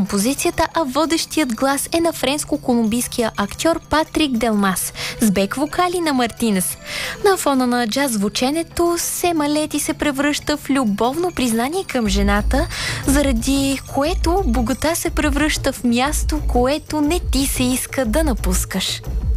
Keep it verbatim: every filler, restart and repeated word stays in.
композицията, а водещият глас е на френско-колумбийския актьор Патрик Делмас с бек вокали на Мартинес. На фона на джаз звученето Сема Лети се превръща в любовно признание към жената, заради което богата се превръща в място, което не ти се иска да напускаш.